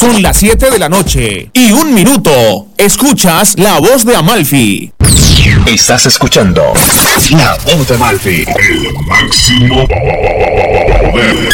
Son las 7 de la noche y 1 minuto. Escuchas La Voz de Amalfi. Estás escuchando La Voz de Amalfi. El máximo poder.